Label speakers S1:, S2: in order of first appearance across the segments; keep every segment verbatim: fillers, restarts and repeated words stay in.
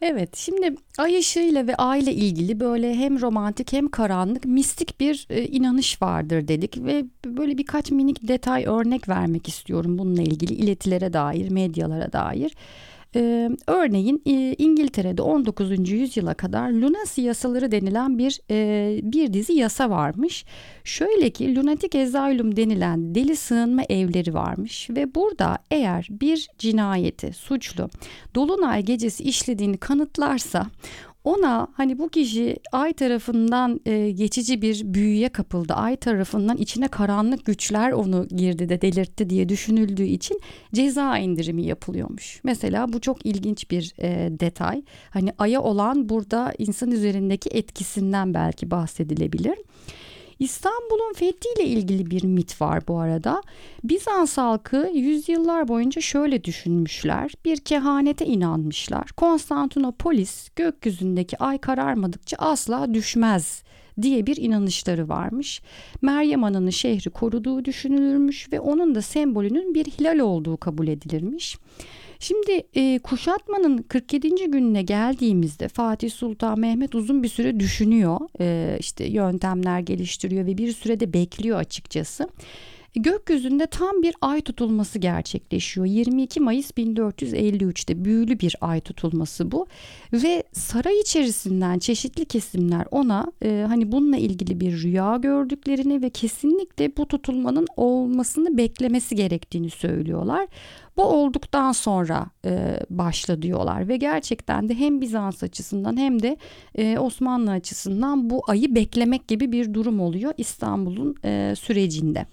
S1: Evet, şimdi ay ışığıyla ve ay ile ilgili böyle hem romantik hem karanlık, mistik bir e, inanış vardır dedik ve böyle birkaç minik detay örnek vermek istiyorum bununla ilgili iletilere dair, medyalara dair. Ee, örneğin e, İngiltere'de on dokuzuncu yüzyıla kadar lunacy yasaları denilen bir e, bir dizi yasa varmış. Şöyle ki lunatic asylum denilen deli sığınma evleri varmış ve burada eğer bir cinayeti suçlu Dolunay gecesi işlediğini kanıtlarsa ona hani bu kişi ay tarafından e, geçici bir büyüye kapıldı. Ay tarafından içine karanlık güçler onu girdi de delirtti diye düşünüldüğü için ceza indirimi yapılıyormuş. Mesela bu çok ilginç bir e, detay. Hani aya olan burada insan üzerindeki etkisinden belki bahsedilebilir. İstanbul'un fethiyle ilgili bir mit var bu arada. Bizans halkı yüzyıllar boyunca şöyle düşünmüşler. Bir kehanete inanmışlar. Konstantinopolis gökyüzündeki ay kararmadıkça asla düşmez diye bir inanışları varmış. Meryem Ana'nın şehri koruduğu düşünülürmüş ve onun da sembolünün bir hilal olduğu kabul edilirmiş. Şimdi e, kuşatmanın kırk yedinci gününe geldiğimizde Fatih Sultan Mehmet uzun bir süre düşünüyor, e, işte yöntemler geliştiriyor ve bir sürede bekliyor açıkçası. Gökyüzünde tam bir ay tutulması gerçekleşiyor. yirmi iki Mayıs bin dört yüz elli üçte büyülü bir ay tutulması bu ve saray içerisinden çeşitli kesimler ona e, hani bununla ilgili bir rüya gördüklerini ve kesinlikle bu tutulmanın olmasını beklemesi gerektiğini söylüyorlar. Bu olduktan sonra e, başla diyorlar ve gerçekten de hem Bizans açısından hem de e, Osmanlı açısından bu ayı beklemek gibi bir durum oluyor İstanbul'un e, sürecinde.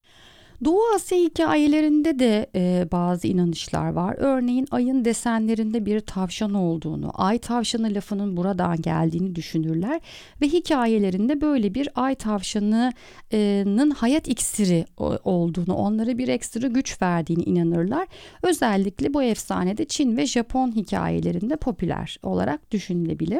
S1: Doğu Asya hikayelerinde de e, bazı inanışlar var. Örneğin ayın desenlerinde bir tavşan olduğunu, ay tavşanı lafının buradan geldiğini düşünürler ve hikayelerinde böyle bir ay tavşanının hayat iksiri olduğunu, onlara bir ekstra güç verdiğini inanırlar. Özellikle bu efsanede Çin ve Japon hikayelerinde popüler olarak düşünülebilir.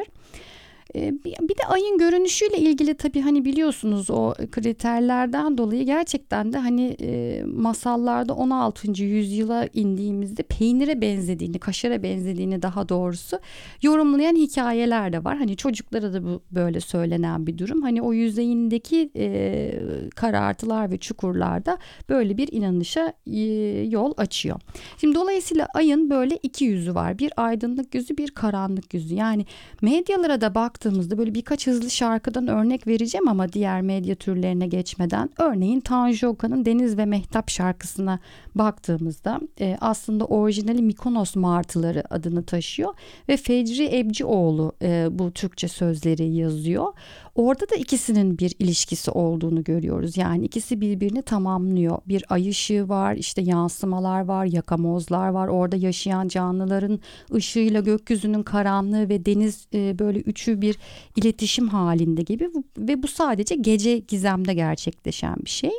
S1: Bir de ayın görünüşüyle ilgili tabii hani biliyorsunuz o kriterlerden dolayı gerçekten de hani e, masallarda on altıncı yüzyıla indiğimizde peynire benzediğini, kaşara benzediğini daha doğrusu yorumlayan hikayeler de var. Hani çocuklara da bu böyle söylenen bir durum. Hani o yüzeyindeki e, karartılar ve çukurlarda böyle bir inanışa e, yol açıyor. Şimdi dolayısıyla ayın böyle iki yüzü var. Bir aydınlık yüzü, bir karanlık yüzü. Yani medyalara da bak baktığımızda böyle birkaç hızlı şarkıdan örnek vereceğim ama diğer medya türlerine geçmeden örneğin Tanju Okan'ın Deniz ve Mehtap şarkısına baktığımızda e, aslında orijinali Mikonos Martıları adını taşıyor ve Fecri Ebcioğlu e, bu Türkçe sözleri yazıyor. Orada da ikisinin bir ilişkisi olduğunu görüyoruz. Yani ikisi birbirini tamamlıyor. Bir ay ışığı var, işte yansımalar var, yakamozlar var. Orada yaşayan canlıların ışığıyla gökyüzünün karanlığı ve deniz e, böyle üçü bir iletişim halinde gibi ve bu sadece gece gizemde gerçekleşen bir şey.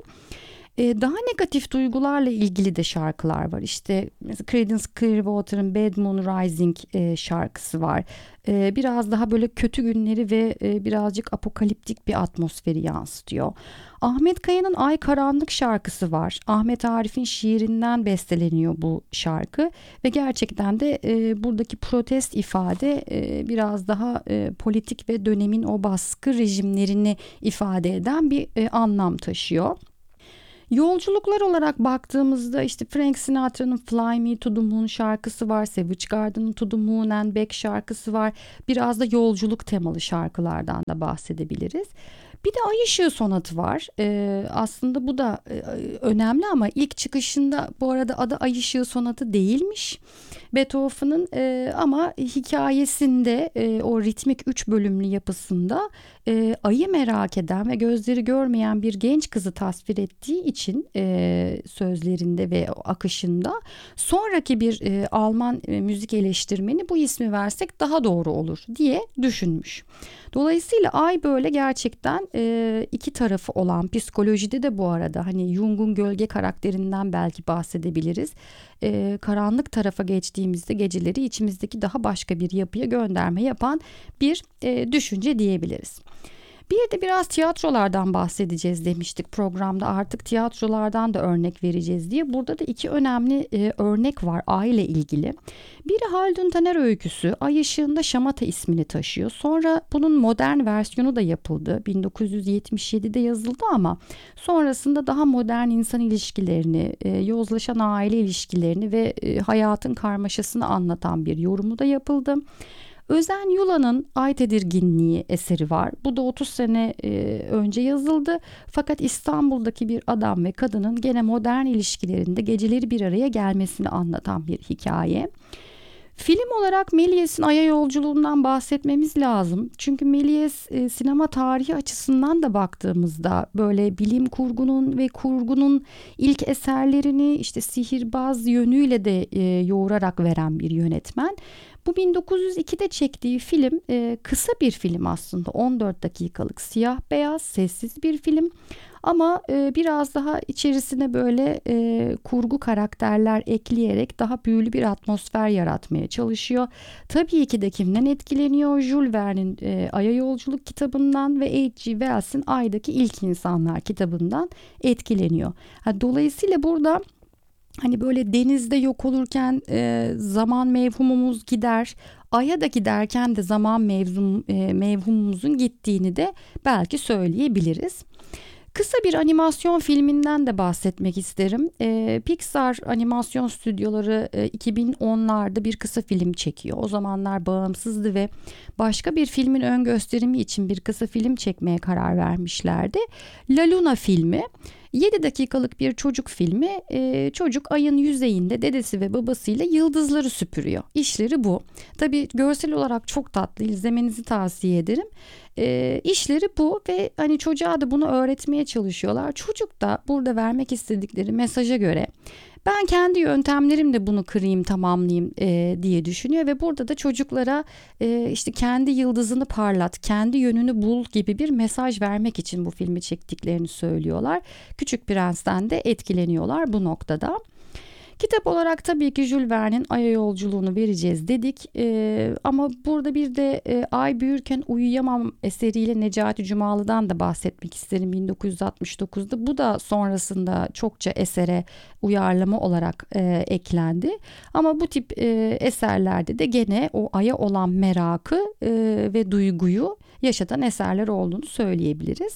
S1: Daha negatif duygularla ilgili de şarkılar var. İşte mesela Creedence Clearwater'ın Bad Moon Rising şarkısı var. Biraz daha böyle kötü günleri ve birazcık apokaliptik bir atmosferi yansıtıyor. Ahmet Kaya'nın Ay Karanlık şarkısı var. Ahmet Arif'in şiirinden besteleniyor bu şarkı ve gerçekten de buradaki protest ifade biraz daha politik ve dönemin o baskı rejimlerini ifade eden bir anlam taşıyor. Yolculuklar olarak baktığımızda işte Frank Sinatra'nın Fly Me to the Moon şarkısı var. Savage Garden'ın To the Moon and Back şarkısı var. Biraz da yolculuk temalı şarkılardan da bahsedebiliriz. Bir de Ay Işığı Sonatı var. Ee, aslında bu da e, önemli ama ilk çıkışında bu arada adı Ay Işığı Sonatı değilmiş. Beethoven'ın e, ama hikayesinde e, o ritmik üç bölümlü yapısında e, ayı merak eden ve gözleri görmeyen bir genç kızı tasvir ettiği için e, sözlerinde ve akışında sonraki bir e, Alman e, müzik eleştirmeni bu ismi versek daha doğru olur diye düşünmüş. Dolayısıyla ay böyle gerçekten e, iki tarafı olan, psikolojide de bu arada hani Jung'un gölge karakterinden belki bahsedebiliriz. E, karanlık tarafa geçtiğimizde geceleri içimizdeki daha başka bir yapıya gönderme yapan bir e, düşünce diyebiliriz. Bir de biraz tiyatrolardan bahsedeceğiz demiştik programda, artık tiyatrolardan da örnek vereceğiz diye. Burada da iki önemli e, örnek var aile ilgili. Biri Haldun Taner öyküsü, Ay Işığında Şamata ismini taşıyor. Sonra bunun modern versiyonu da yapıldı. bin dokuz yüz yetmiş yedide yazıldı ama sonrasında daha modern insan ilişkilerini, e, yozlaşan aile ilişkilerini ve e, hayatın karmaşasını anlatan bir yorumu da yapıldı. Özen Yula'nın Ay Tedirginliği eseri var. Bu da otuz sene e, önce yazıldı. Fakat İstanbul'daki bir adam ve kadının gene modern ilişkilerinde geceleri bir araya gelmesini anlatan bir hikaye. Film olarak Méliès'in Ay'a yolculuğundan bahsetmemiz lazım. Çünkü Méliès e, sinema tarihi açısından da baktığımızda böyle bilim kurgunun ve kurgunun ilk eserlerini işte sihirbaz yönüyle de e, yoğurarak veren bir yönetmen. Bu bin dokuz yüz ikide çektiği film e, kısa bir film aslında, on dört dakikalık siyah beyaz sessiz bir film. Ama e, biraz daha içerisine böyle e, kurgu karakterler ekleyerek daha büyülü bir atmosfer yaratmaya çalışıyor. Tabii ki de kimden etkileniyor? Jules Verne'in e, Ay'a Yolculuk kitabından ve H G Wells'in Ay'daki İlk İnsanlar kitabından etkileniyor. Ha, dolayısıyla burada hani böyle denizde yok olurken e, zaman mevhumumuz gider, Ay'a da giderken de zaman mevzum, e, mevhumumuzun gittiğini de belki söyleyebiliriz. Kısa bir animasyon filminden de bahsetmek isterim. Ee, Pixar animasyon stüdyoları e, iki bin onlarda bir kısa film çekiyor. O zamanlar bağımsızdı ve başka bir filmin ön gösterimi için bir kısa film çekmeye karar vermişlerdi. La Luna filmi. yedi dakikalık bir çocuk filmi. Ee, çocuk ayın yüzeyinde dedesi ve babasıyla yıldızları süpürüyor. İşleri bu. Tabii görsel olarak çok tatlı, izlemenizi tavsiye ederim. E, işleri bu ve hani çocuğa da bunu öğretmeye çalışıyorlar. Çocuk da burada vermek istedikleri mesaja göre ben kendi yöntemlerimle bunu kırayım, tamamlayayım e, diye düşünüyor ve burada da çocuklara e, işte kendi yıldızını parlat, kendi yönünü bul gibi bir mesaj vermek için bu filmi çektiklerini söylüyorlar. Küçük Prens'ten de etkileniyorlar bu noktada. Kitap olarak tabii ki Jules Verne'in Ay'a Yolculuğunu vereceğiz dedik. Ee, ama burada bir de e, Ay Büyürken Uyuyamam eseriyle Necati Cumalı'dan da bahsetmek isterim bin dokuz yüz altmış dokuzda. Bu da sonrasında çokça esere uyarlama olarak e, eklendi. Ama bu tip e, eserlerde de gene o Ay'a olan merakı e, ve duyguyu yaşatan eserler olduğunu söyleyebiliriz.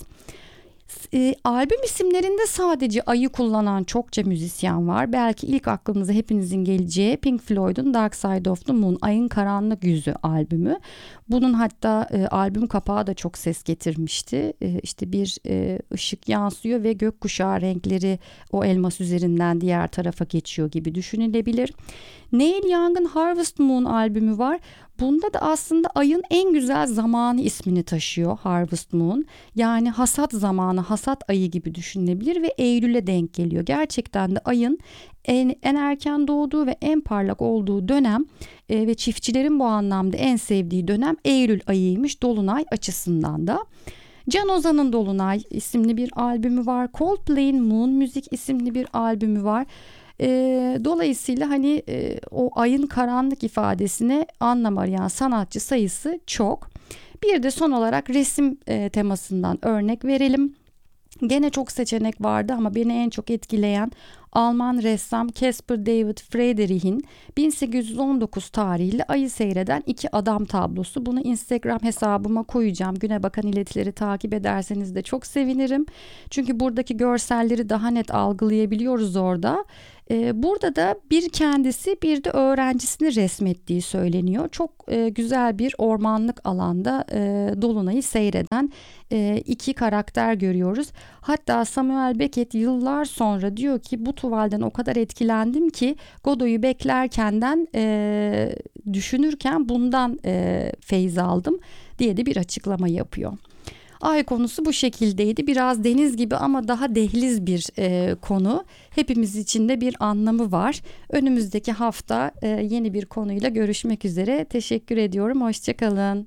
S1: E, albüm isimlerinde sadece ayı kullanan çokça müzisyen var. Belki ilk aklınıza hepinizin geleceği Pink Floyd'un Dark Side of the Moon, Ayın Karanlık Yüzü albümü. Bunun hatta e, albüm kapağı da çok ses getirmişti. E, işte bir e, ışık yansıyor ve gökkuşağı renkleri o elmas üzerinden diğer tarafa geçiyor gibi düşünülebilir. Neil Young'ın Harvest Moon albümü var. Bunda da aslında ayın en güzel zamanı ismini taşıyor, Harvest Moon. Yani hasat zamanı, hasat ayı gibi düşünülebilir ve Eylül'e denk geliyor. Gerçekten de ayın en, en erken doğduğu ve en parlak olduğu dönem e, ve çiftçilerin bu anlamda en sevdiği dönem Eylül ayıymış dolunay açısından da. Can Ozan'ın Dolunay isimli bir albümü var. Coldplay'in Moon Müzik isimli bir albümü var. E, dolayısıyla hani e, o ayın karanlık ifadesine anlam arayan sanatçı sayısı çok. Bir de son olarak resim e, temasından örnek verelim. Gene çok seçenek vardı ama beni en çok etkileyen Alman ressam Caspar David Friedrich'in bin sekiz yüz on dokuz tarihli Ayı seyreden iki adam tablosu. Bunu Instagram hesabıma koyacağım. Güne Bakan İletileri takip ederseniz de çok sevinirim. Çünkü buradaki görselleri daha net algılayabiliyoruz orada. Ee, burada da bir kendisi bir de öğrencisini resmettiği söyleniyor. Çok e, güzel bir ormanlık alanda e, Dolunay'ı seyreden e, iki karakter görüyoruz. Hatta Samuel Beckett yıllar sonra diyor ki bu tuvalden o kadar etkilendim ki Godot'u beklerkenden e, düşünürken bundan e, feyz aldım diye de bir açıklama yapıyor. Ay konusu bu şekildeydi. Biraz deniz gibi ama daha dehliz bir e, konu. Hepimiz için de bir anlamı var. Önümüzdeki hafta e, yeni bir konuyla görüşmek üzere. Teşekkür ediyorum. Hoşçakalın.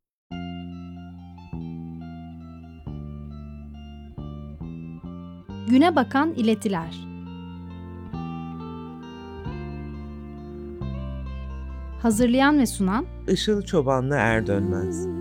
S2: Güne Bakan İletiler. Hazırlayan ve sunan
S3: Işıl Çobanlı Erdönmez.